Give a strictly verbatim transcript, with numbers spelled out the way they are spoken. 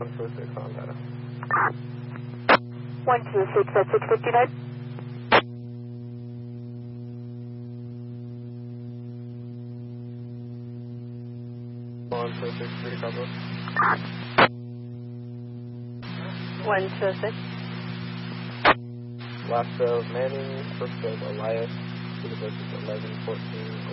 one two six on data. one two six at six fifty-nine. one two six three, cover. one two six. Last of Manning, first of Elias, to the versus eleven fourteen.